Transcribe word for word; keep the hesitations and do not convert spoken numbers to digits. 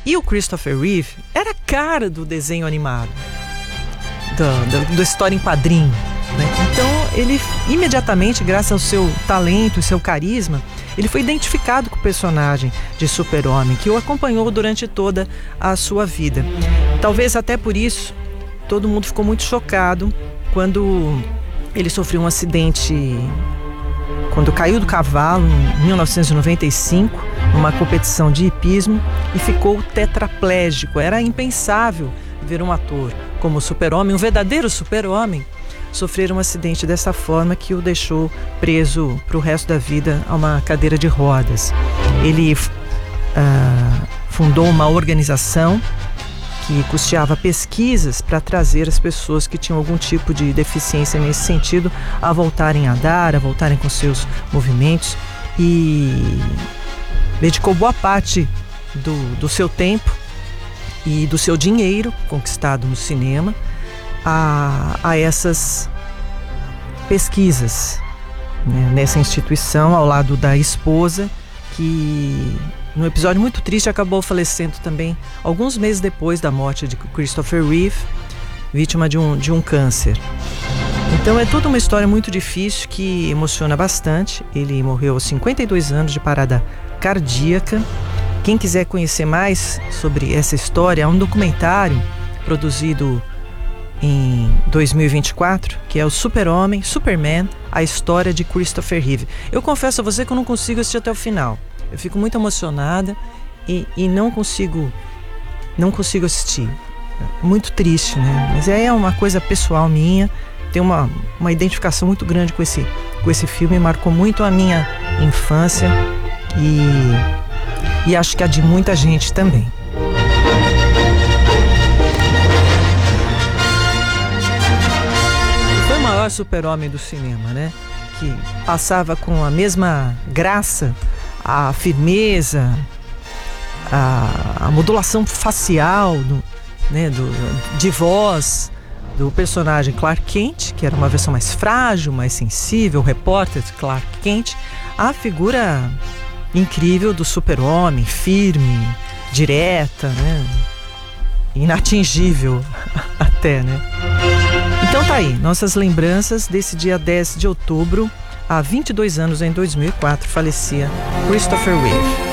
E o Christopher Reeve era a cara do desenho animado, da, da história em quadrinho, né? Então ele imediatamente, graças ao seu talento e seu carisma, ele foi identificado com o personagem de Super-Homem, que o acompanhou durante toda a sua vida. Talvez até por isso todo mundo ficou muito chocado quando ele sofreu um acidente, quando caiu do cavalo em mil novecentos e noventa e cinco, numa competição de hipismo, e ficou tetraplégico. Era impensável ver um ator como o Super-Homem, um verdadeiro Super-Homem, sofrer um acidente dessa forma que o deixou preso para o resto da vida a uma cadeira de rodas. Ele uh, fundou uma organização que custeava pesquisas para trazer as pessoas que tinham algum tipo de deficiência nesse sentido a voltarem a andar, a voltarem com seus movimentos, e dedicou boa parte do, do seu tempo e do seu dinheiro conquistado no cinema a, a essas pesquisas, né, nessa instituição, ao lado da esposa, que num episódio muito triste acabou falecendo também alguns meses depois da morte de Christopher Reeve, vítima de um, de um câncer. Então é toda uma história muito difícil que emociona bastante. Ele morreu aos cinquenta e dois anos de parada cardíaca. Quem quiser conhecer mais sobre essa história, há um documentário produzido em dois mil e vinte e quatro, que é o Super-Homem, Superman, a história de Christopher Reeve. Eu confesso a você que eu não consigo assistir até o final. Eu fico muito emocionada e, e não consigo não consigo assistir. Muito triste, né? Mas é uma coisa pessoal minha. Tenho uma, uma identificação muito grande com esse, com esse filme. Marcou muito a minha infância e, e acho que a de muita gente também. Foi o maior Super-Homem do cinema, né? Que passava com a mesma graça, a firmeza, a, a modulação facial, do, né, do, de voz do personagem Clark Kent, que era uma versão mais frágil, mais sensível, o repórter Clark Kent, a figura incrível do Super-Homem, firme, direta, né, inatingível até, né? Então tá aí, nossas lembranças desse dia dez de outubro. Há vinte e dois anos, em dois mil e quatro, falecia Christopher Reeve.